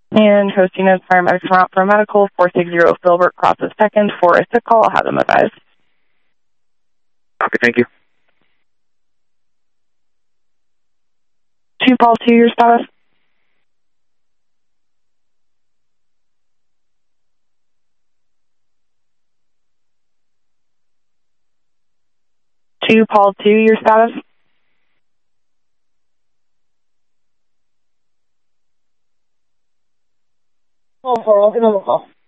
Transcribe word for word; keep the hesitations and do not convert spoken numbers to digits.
And hosting is paramedics come out for a medical, four six zero Filbert crosses second for a sick call. I'll have them advised. Okay, thank you. two Paul two, your status? two Paul two, your status? Oh, for all, give him a call.